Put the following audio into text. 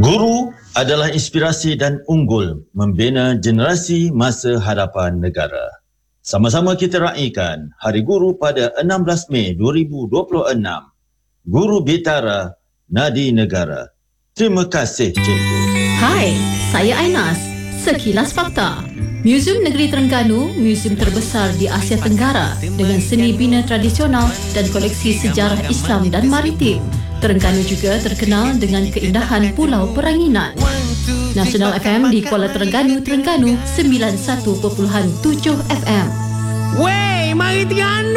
Guru adalah inspirasi dan unggul membina generasi masa hadapan negara. Sama-sama kita raikan Hari Guru pada 16 Mei 2026. Guru Bitara, Nadi Negara. Terima kasih, Cikgu. Hai, saya Ainas. Sekilas Fakta. Muzium Negeri Terengganu, muzium terbesar di Asia Tenggara dengan seni bina tradisional dan koleksi sejarah Islam dan maritim. Terengganu juga terkenal dengan keindahan Pulau Peranginan. Nasional FM di Kuala Terengganu, 91.7 FM. Wey, mari Terengganu!